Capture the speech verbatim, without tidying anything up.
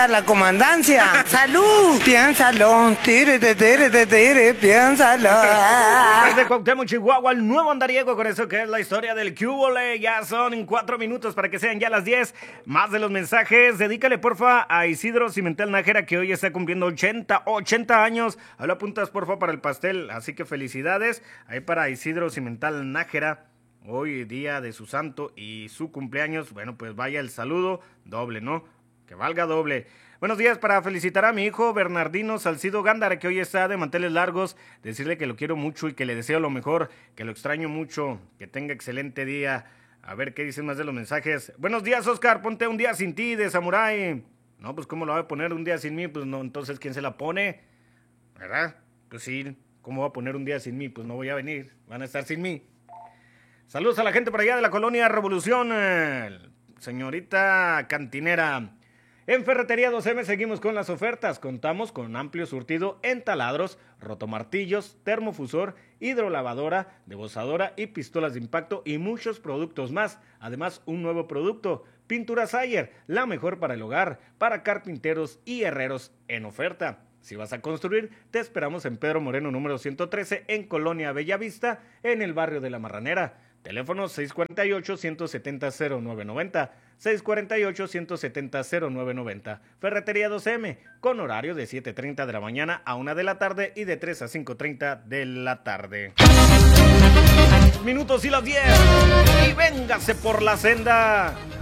a la comandancia. ¡Salud! Piénsalo, tire, tire, tire, tire, piénsalo. Desde Cuauhtémoc, Chihuahua, el nuevo andariego con eso que es la historia del Cúbole. Ya son en cuatro minutos para que sean ya las diez. Más de los mensajes. Dedícale, porfa, a Isidro Cimental Nájera, que hoy está cumpliendo ochenta, ochenta años. Ahí lo apuntas, porfa, para el pastel. Así que felicidades. Ahí para Isidro Cimental Nájera. Hoy día de su santo y su cumpleaños. Bueno, pues vaya el saludo doble, ¿no? Que valga doble. Buenos días para felicitar a mi hijo Bernardino Salcido Gándara, que hoy está de manteles largos. Decirle que lo quiero mucho y que le deseo lo mejor, que lo extraño mucho, que tenga excelente día. A ver qué dicen más de los mensajes. Buenos días, Oscar, ponte Un Día Sin Ti de Samurai. No, pues ¿cómo lo va a poner Un Día Sin Mí? Pues no, entonces ¿quién se la pone? ¿Verdad? Pues sí, ¿cómo va a poner Un Día Sin Mí? Pues no voy a venir, van a estar sin mí. Saludos a la gente por allá de la colonia Revolución, eh, señorita cantinera. En Ferretería dos eme seguimos con las ofertas. Contamos con amplio surtido en taladros, rotomartillos, termofusor, hidrolavadora, debozadora y pistolas de impacto y muchos productos más. Además, un nuevo producto, Pintura Sayer, la mejor para el hogar, para carpinteros y herreros en oferta. Si vas a construir, te esperamos en Pedro Moreno número ciento trece en Colonia Bellavista, en el barrio de La Marranera. Teléfono seis cuatro ocho, uno siete cero, cero nueve nueve cero, seis cuatro ocho, uno siete cero, cero nueve nueve cero. Ferretería dos eme, con horario de siete treinta de la mañana a una de la tarde y de tres a cinco treinta de la tarde. Minutos y las diez, y véngase por la senda.